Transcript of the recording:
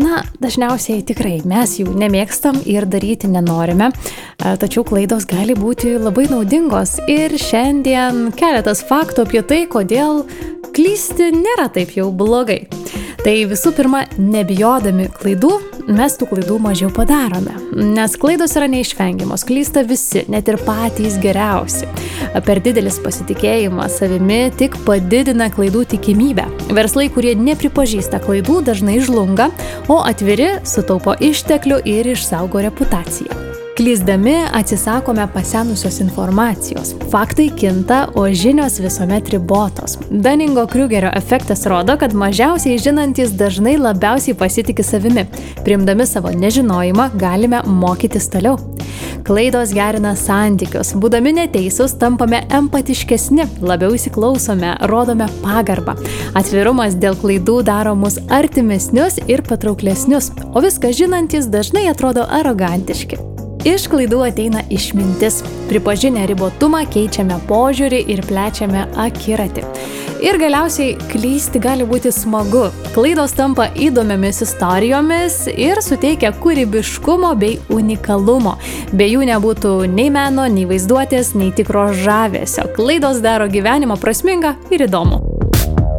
dažniausiai tikrai mes jų nemėgstam ir daryti nenorime, tačiau klaidos gali būti labai naudingos. Ir šiandien keletas faktų apie tai, kodėl klysti nėra taip jau blogai. Tai visų pirma, nebijodami klaidų, mes tų klaidų mažiau padarome, nes klaidos yra neišvengiamos, klysta visi, net ir patys geriausi. Per didelis pasitikėjimas savimi tik padidina klaidų tikimybę. Verslai, kurie nepripažįsta klaidų, dažnai žlunga, o atviri sutaupo išteklių ir išsaugo reputaciją. Klysdami atsisakome pasenusios informacijos. Faktai kinta, o žinios visuomet ribotos. Dunningo-Krugerio efektas rodo, kad mažiausiai žinantys dažnai labiausiai pasitiki savimi. Priimdami savo nežinojimą galime mokytis toliau. Klaidos gerina santykius. Būdami neteisūs, tampame empatiškesni, labiau įsiklausome, rodome pagarbą. Atvirumas dėl klaidų daro mus artimesnius ir patrauklesnius, o viską žinantys dažnai atrodo arogantiški. Iš klaidų ateina išmintis. Pripažinę ribotumą keičiame požiūrį ir plečiame akiratį. Ir galiausiai klysti gali būti smagu. Klaidos tampa įdomiomis istorijomis ir suteikia kūrybiškumo bei unikalumo. Be jų nebūtų nei meno, nei vaizduotės, nei tikro žavesio. Klaidos daro gyvenimą prasmingą ir įdomų.